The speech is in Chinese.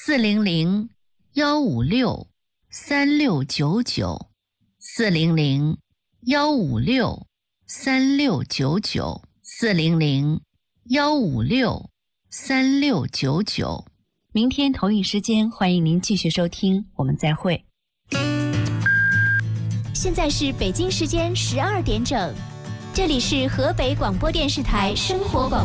400-156-3699，400-156-3699。明天同一时间，欢迎您继续收听，我们再会。 现在是北京时间12点整，这里是河北广播电视台生活广播